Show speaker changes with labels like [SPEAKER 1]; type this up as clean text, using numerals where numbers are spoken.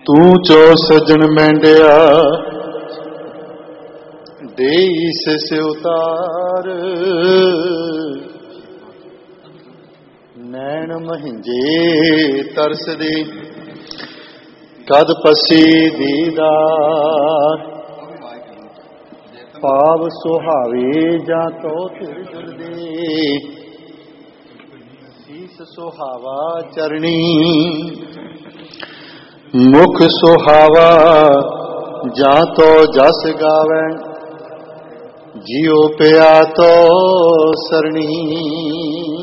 [SPEAKER 1] ਤੂੰ ਚੋ ਸਜਣ ਮੈਂਡਿਆ ਦੇਈ ਸਿਸ ਉਤਾਰ, ਨੈਣ ਮਹਿੰਜੇ ਤਰਸਦੇ ਕਦ ਪਸੀ ਦੀਦਾਰ। ਭਾਵ ਸੁਹਾਵੇ ਜਾਂ ਤੋ ਧਿਰ ਜੁਲਦੇ, ਸੀਸ ਸੁਹਾਵਾ ਚਰਣੀ ਮੁਖ ਸੁਹਾਵਾ ਜਾਂ ਤੋ ਜਸ ਗਾਵੈ, ਜਿਉ ਪਿਆ ਤੋ ਸਰਣੀ।